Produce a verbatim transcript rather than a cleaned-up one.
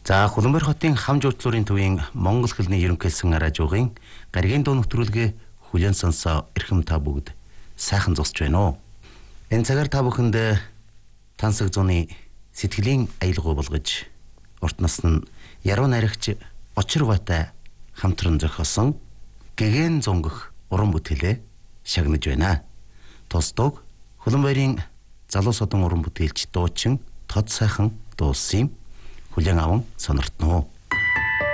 За Улаанбаатар хотын хам жуулчлалын төвийн Монгол хэлний ерөнхийлсөн радиогийн гаригийн дуу нэвтрүүлгээ хүлээн сонсоо эрхэм та бүгд сайхан зогсож байна уу? Энэ цагаар та бүхэнд тансаг зуны сэтгэлийн аялгаа болгож урт насны яруу найрагч Очир Батай хамтран зохиосон гэгэн зөнгөх уран бүтээлээ шагнаж байна. Тусдаг Улаанбаатарын залуу содон уран бүтээлч дуучин Тод сайхан дуулсан юм. Хүлээн аван сониртно.